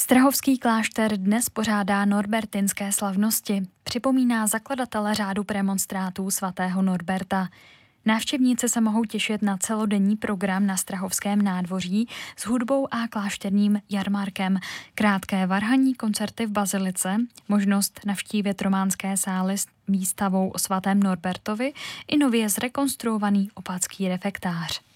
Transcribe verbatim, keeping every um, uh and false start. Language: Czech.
Strahovský klášter dnes pořádá norbertinské slavnosti. Připomíná zakladatele řádu premonstrátů svatého Norberta. Návštěvníci se mohou těšit na celodenní program na Strahovském nádvoří s hudbou a klášterním jarmarkem, krátké varhanní koncerty v bazilice, možnost navštívit románské sály s výstavou o svatém Norbertovi i nově zrekonstruovaný opatský refektář.